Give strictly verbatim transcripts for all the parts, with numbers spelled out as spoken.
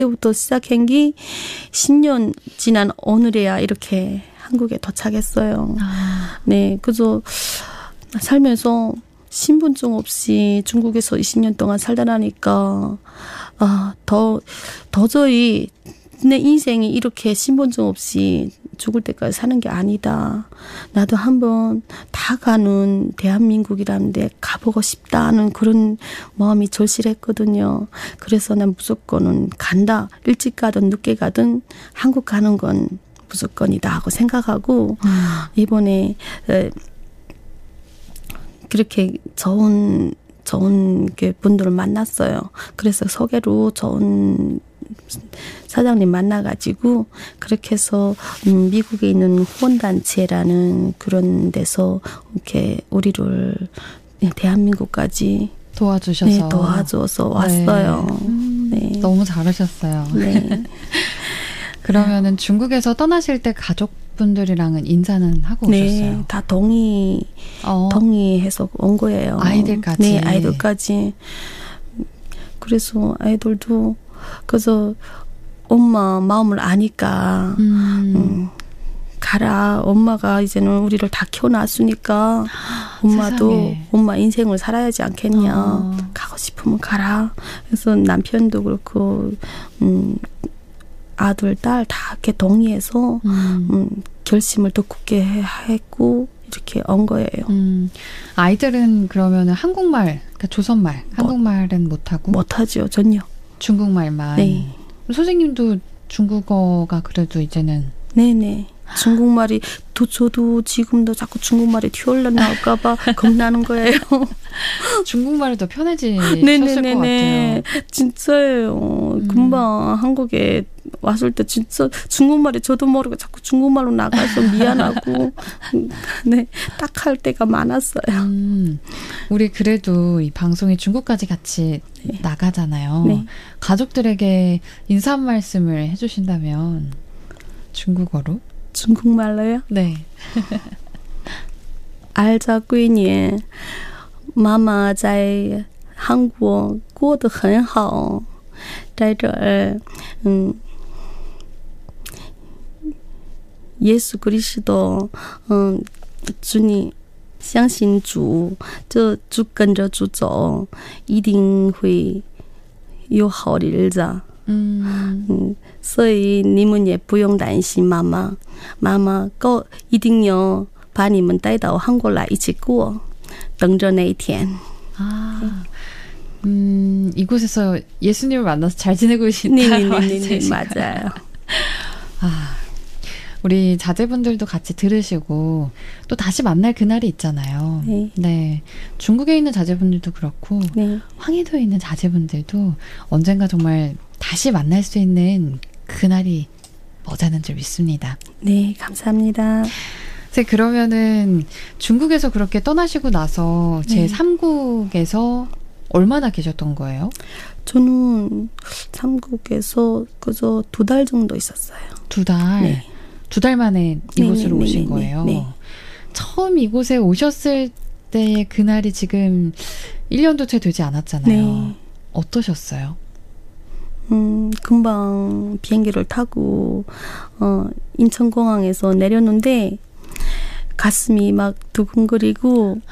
그때부터 시작한 게 십 년 지난 오늘에야 이렇게 한국에 도착했어요. 아. 네, 그래서 살면서 신분증 없이 중국에서 이십 년 동안 살다 나니까 아, 더 도저히 내 인생이 이렇게 신분증 없이 죽을 때까지 사는 게 아니다. 나도 한번 다 가는 대한민국이라는 데 가보고 싶다는 그런 마음이 절실했거든요. 그래서 난 무조건은 간다. 일찍 가든 늦게 가든 한국 가는 건 무조건이다 하고 생각하고 음. 이번에 그렇게 좋은 좋은 분들을 만났어요. 그래서 소개로 좋은 사장님 만나가지고 그렇게 해서 미국에 있는 후원단체라는 그런 데서 이렇게 우리를 대한민국까지 도와주셔서 네, 도와줘서 왔어요. 네. 음, 네. 너무 잘하셨어요. 네. 그러면은 중국에서 떠나실 때 가족분들이랑은 인사는 하고 네, 오셨어요? 다 동의 어. 동의해서 온 거예요. 아이들까지. 네, 아이들까지. 그래서 아이들도 그래서 엄마 마음을 아니까 음. 음, 가라. 엄마가 이제는 우리를 다 키워놨으니까 엄마도 세상에. 엄마 인생을 살아야지 않겠냐. 어. 가고 싶으면 가라. 그래서 남편도 그렇고 음, 아들, 딸 다 이렇게 동의해서 음. 음, 결심을 더 굳게 했고 이렇게 온 거예요. 음. 아이들은 그러면은 한국말, 그러니까 조선말, 뭐, 한국말은 못하고? 못하죠. 전혀. 중국말만. 네. 선생님도 중국어가 그래도 이제는. 네네. 중국말이 또 저도 지금도 자꾸 중국말이 튀어올라 나올까봐 겁나는 거예요. 중국말이 더 편해지셨을 것 같아요. 진짜예요. 음. 금방 한국에 왔을 때 진짜 중국말이 저도 모르게 자꾸 중국말로 나가서 미안하고 네, 딱 할 때가 많았어요. 음. 우리 그래도 이 방송이 중국까지 같이 네. 나가잖아요. 네. 가족들에게 인사 말씀을 해주신다면 중국어로? 중국말로요? 네. 儿子闺女妈妈在韩国过得很好在这儿嗯耶稣그리스도嗯主你相信主就就跟着主走一定会有好的日子嗯嗯所以你们也不用担心妈妈妈妈够一定要把你们带到韩国来一起过等着那一天 아, 음, 이곳에서 예수님을 만나서 잘 지내고 계신다는 말씀이신가요? 맞아요. 아, 우리 자제분들도 같이 들으시고 또 다시 만날 그날이 있잖아요. 네. 네. 중국에 있는 자제분들도 그렇고 네. 황해도에 있는 자제분들도 언젠가 정말 다시 만날 수 있는 그날이 오자는 줄 믿습니다. 네, 감사합니다. 네, 그러면은 중국에서 그렇게 떠나시고 나서 네. 제삼 국에서 얼마나 계셨던 거예요? 저는 삼국에서 그저 두 달 정도 있었어요. 두 달? 네. 두 달 만에 이곳으로 네, 오신 네, 거예요? 네, 네. 처음 이곳에 오셨을 때의 그날이 지금 일 년도 채 되지 않았잖아요. 네. 어떠셨어요? 음, 금방 비행기를 타고 어, 인천공항에서 내렸는데 가슴이 막 두근거리고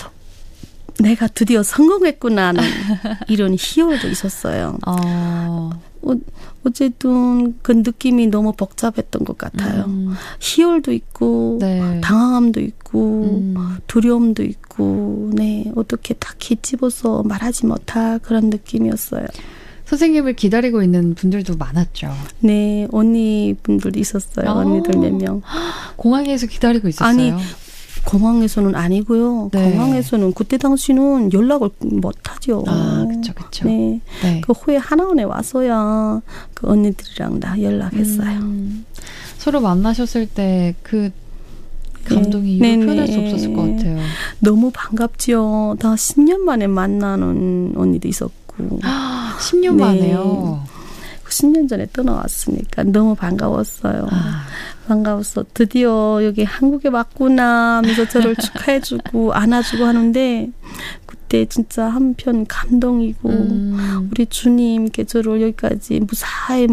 내가 드디어 성공했구나 하는 이런 희열도 있었어요. 어... 어, 어쨌든 그 느낌이 너무 복잡했던 것 같아요. 음. 희열도 있고 네. 당황함도 있고 음. 두려움도 있고 네 어떻게 딱히 집어서 말하지 못할 그런 느낌이었어요. 선생님을 기다리고 있는 분들도 많았죠. 네, 언니분들도 있었어요. 아. 언니들 몇 명. 공항에서 기다리고 있었어요? 아니, 공항에서는 아니고요. 네. 공항에서는 그때 당시는 연락을 못하죠. 아, 그쵸, 그쵸. 네. 네. 그 후에 하나원에 와서야 그 언니들이랑 다 연락했어요. 음, 서로 만나셨을 때 그 감동이 네. 이루 네, 표현할 네. 수 없었을 것 같아요. 너무 반갑지요. 다 십 년 만에 만나는 언니도 있었고. 십 년 네. 만에요? 십 년 전에 떠나왔으니까 너무 반가웠어요. 아. 반가워서 드디어 여기 한국에 왔구나 하면서 저를 축하해주고 안아주고 하는데 그때 진짜 한편 감동이고 음. 우리 주님께 저를 여기까지 무사히